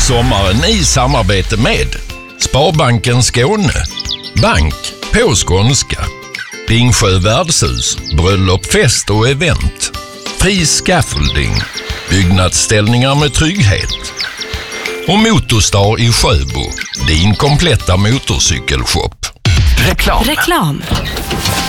sommaren i samarbete med Sparbanken Skåne, bank på skånska, Ringsjö värdshus, bröllop, fest och event, Fri Scaffolding, byggnadsställningar med trygghet och Motorstar i Sjöbo, din kompletta motorcykelshop. Reklam.